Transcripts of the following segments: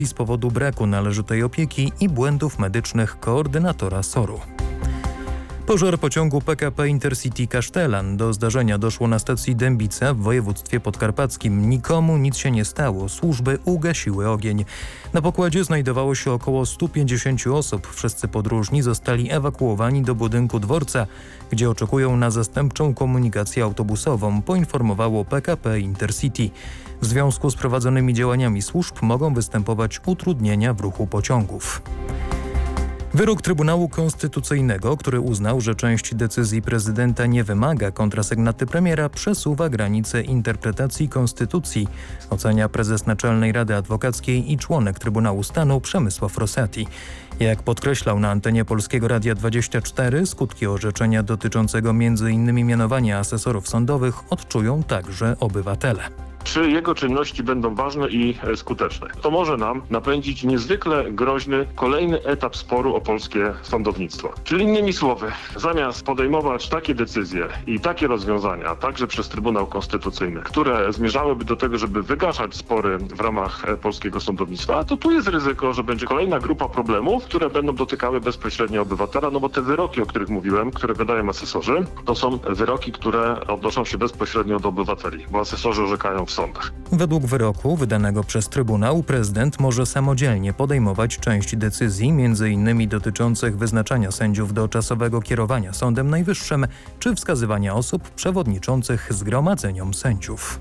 z powodu braku należytej opieki i błędów medycznych koordynatora SOR-u. Pożar pociągu PKP Intercity Kasztelan. Do zdarzenia doszło na stacji Dębica w województwie podkarpackim. Nikomu nic się nie stało. Służby ugasiły ogień. Na pokładzie znajdowało się około 150 osób. Wszyscy podróżni zostali ewakuowani do budynku dworca, gdzie oczekują na zastępczą komunikację autobusową, poinformowało PKP Intercity. W związku z prowadzonymi działaniami służb mogą występować utrudnienia w ruchu pociągów. Wyrok Trybunału Konstytucyjnego, który uznał, że część decyzji prezydenta nie wymaga kontrasygnaty premiera, przesuwa granice interpretacji konstytucji, ocenia prezes Naczelnej Rady Adwokackiej i członek Trybunału Stanu Przemysław Rosati. Jak podkreślał na antenie Polskiego Radia 24, skutki orzeczenia dotyczącego m.in. mianowania asesorów sądowych odczują także obywatele. Czy jego czynności będą ważne i skuteczne? To może nam napędzić niezwykle groźny kolejny etap sporu o polskie sądownictwo. Czyli innymi słowy, zamiast podejmować takie decyzje i takie rozwiązania, także przez Trybunał Konstytucyjny, które zmierzałyby do tego, żeby wygaszać spory w ramach polskiego sądownictwa, to tu jest ryzyko, że będzie kolejna grupa problemów, które będą dotykały bezpośrednio obywatela, no bo te wyroki, o których mówiłem, które wydają asesorzy, to są wyroki, które odnoszą się bezpośrednio do obywateli, bo asesorzy orzekają w sądach. Według wyroku wydanego przez Trybunał prezydent może samodzielnie podejmować część decyzji, m.in. dotyczących wyznaczania sędziów do czasowego kierowania Sądem Najwyższym czy wskazywania osób przewodniczących zgromadzeniom sędziów.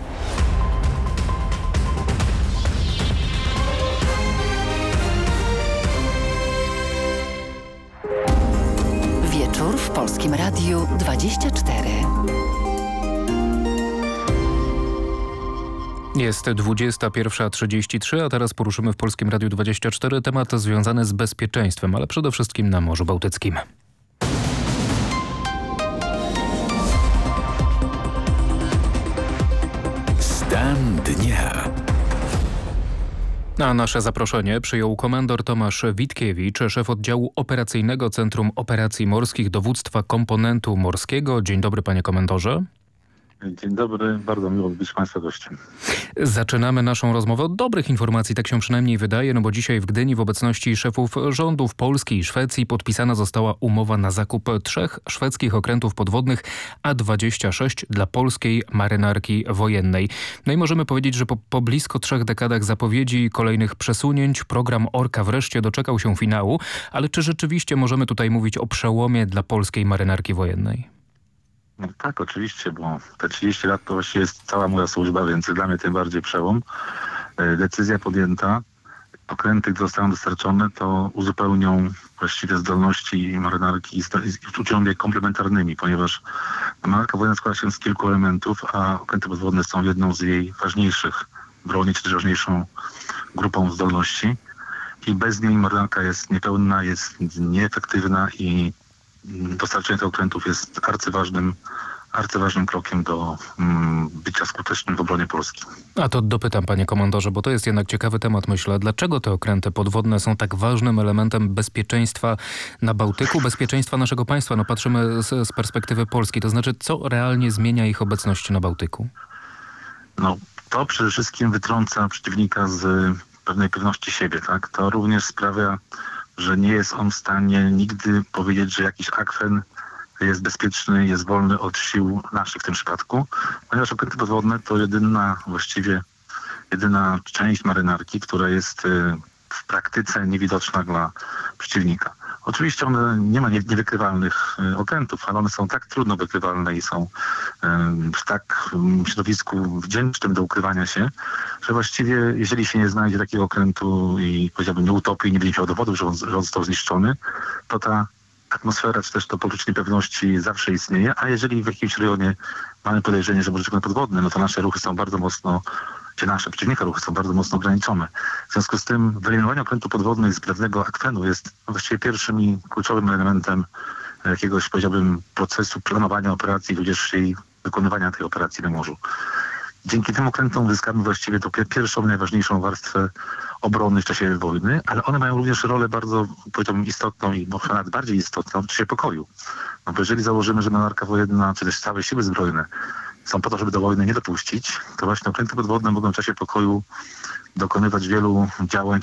Wieczór w Polskim Radiu 24. Jest 21:33, a teraz poruszymy w Polskim Radiu 24 temat związany z bezpieczeństwem, ale przede wszystkim na Morzu Bałtyckim. Stan dnia. Na nasze zaproszenie przyjął komendor Tomasz Witkiewicz, szef oddziału operacyjnego Centrum Operacji Morskich Dowództwa Komponentu Morskiego. Dzień dobry, panie komendorze. Dzień dobry, bardzo miło być Państwa gościem. Zaczynamy naszą rozmowę od dobrych informacji, tak się przynajmniej wydaje, no bo dzisiaj w Gdyni w obecności szefów rządów Polski i Szwecji podpisana została umowa na zakup 3 szwedzkich okrętów podwodnych A26 dla polskiej marynarki wojennej. No i możemy powiedzieć, że po blisko 3 dekadach zapowiedzi kolejnych przesunięć program Orka wreszcie doczekał się finału, ale czy rzeczywiście możemy tutaj mówić o przełomie dla polskiej marynarki wojennej? No tak, oczywiście, bo te 30 lat to właściwie jest cała moja służba, więc dla mnie tym bardziej przełom. Decyzja podjęta, okręty zostaną dostarczone, to uzupełnią właściwie zdolności marynarki z uczuciami komplementarnymi, ponieważ marynarka wojenna składa się z kilku elementów, a okręty podwodne są jedną z jej ważniejszych broni, czy też ważniejszą grupą zdolności. I bez niej marynarka jest niepełna, jest nieefektywna i dostarczenie tych okrętów jest arcyważnym krokiem do bycia skutecznym w obronie Polski. A to dopytam, panie komandorze, bo to jest jednak ciekawy temat, myślę. Dlaczego te okręty podwodne są tak ważnym elementem bezpieczeństwa na Bałtyku, bezpieczeństwa naszego państwa? No patrzymy z perspektywy Polski, to znaczy co realnie zmienia ich obecność na Bałtyku? No to przede wszystkim wytrąca przeciwnika z pewnej pewności siebie, tak? To również sprawia, że nie jest on w stanie nigdy powiedzieć, że jakiś akwen jest bezpieczny, jest wolny od sił naszych w tym przypadku, ponieważ okręty podwodne to jedyna część marynarki, która jest w praktyce niewidoczna dla przeciwnika. Oczywiście nie ma niewykrywalnych okrętów, ale one są tak trudno wykrywalne i są w tak środowisku wdzięcznym do ukrywania się, że właściwie jeżeli się nie znajdzie takiego okrętu i powiedziałbym nie utopi i nie będzie miał dowodów, że on został zniszczony, to ta atmosfera czy też to poczucie niepewności zawsze istnieje, a jeżeli w jakimś rejonie mamy podejrzenie, że może okręt podwodny, no to nasze ruchy są bardzo mocno, czy nasze przeciwnika ruchy są bardzo mocno ograniczone. W związku z tym wyeliminowanie okrętu podwodnych z pewnego akwenu jest właściwie pierwszym i kluczowym elementem jakiegoś, powiedziałbym, procesu planowania operacji, tudzież jej wykonywania tej operacji na morzu. Dzięki tym okrętom uzyskamy właściwie tą pierwszą, najważniejszą warstwę obrony w czasie wojny, ale one mają również rolę bardzo, powiedziałbym, istotną i może nawet bardziej istotną w czasie pokoju. No bo jeżeli założymy, że marynarka wojenna, czy też całe siły zbrojne są po to, żeby do wojny nie dopuścić, to właśnie okręty podwodne mogą w czasie pokoju dokonywać wielu działań,